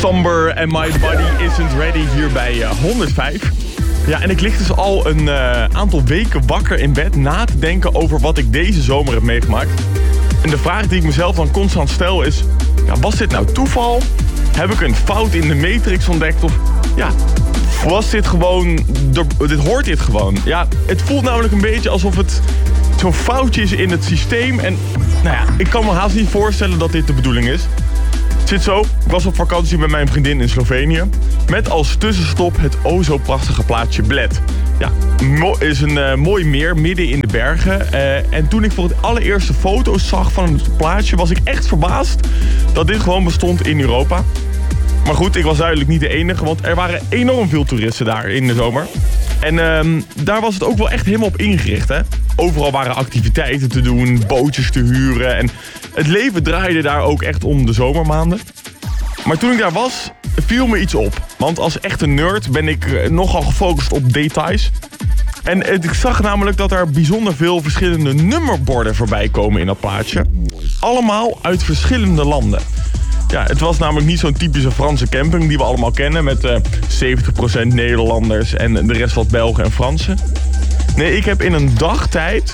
Somber and my body isn't ready hier bij 105. Ja, en ik lig dus al een aantal weken wakker in bed na te denken over wat ik deze zomer heb meegemaakt. En de vraag die ik mezelf dan constant stel is, ja, was dit nou toeval? Heb ik een fout in de matrix ontdekt? Of ja, was dit gewoon, hoort dit gewoon? Ja, het voelt namelijk een beetje alsof het zo'n foutje is in het systeem. En nou ja, ik kan me haast niet voorstellen dat dit de bedoeling is. Het zit zo, ik was op vakantie met mijn vriendin in Slovenië. Met als tussenstop het o zo prachtige plaatsje Bled. Ja, is een mooi meer midden in de bergen. En toen ik voor het allereerste foto's zag van het plaatsje, was ik echt verbaasd dat dit gewoon bestond in Europa. Maar goed, ik was duidelijk niet de enige, want er waren enorm veel toeristen daar in de zomer. En daar was het ook wel echt helemaal op ingericht, hè. Overal waren activiteiten te doen, bootjes te huren. En het leven draaide daar ook echt om de zomermaanden. Maar toen ik daar was, viel me iets op. Want als echte nerd ben ik nogal gefocust op details. En ik zag namelijk dat er bijzonder veel verschillende nummerborden voorbij komen in dat plaatsje. Allemaal uit verschillende landen. Ja, het was namelijk niet zo'n typische Franse camping die we allemaal kennen met 70% Nederlanders en de rest wat Belgen en Fransen. Nee, ik heb in een dagtijd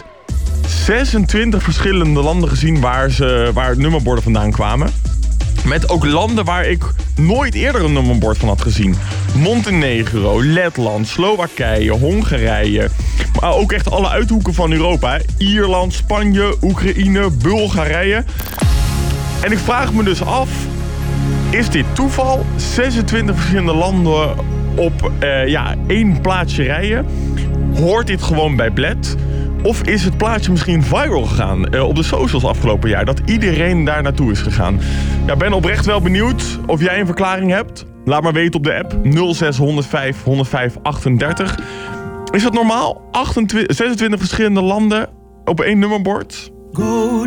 26 verschillende landen gezien waar nummerborden vandaan kwamen. Met ook landen waar ik nooit eerder een nummerbord van had gezien. Montenegro, Letland, Slowakije, Hongarije. Maar ook echt alle uithoeken van Europa. Hè. Ierland, Spanje, Oekraïne, Bulgarije. En ik vraag me dus af, is dit toeval? 26 verschillende landen op één plaatsje rijden. Hoort dit gewoon bij Bled? Of is het plaatje misschien viral gegaan op de socials afgelopen jaar? Dat iedereen daar naartoe is gegaan. Ja, ben oprecht wel benieuwd of jij een verklaring hebt. Laat maar weten op de app 06 105 105 38. Is het normaal? 26 verschillende landen op één nummerbord?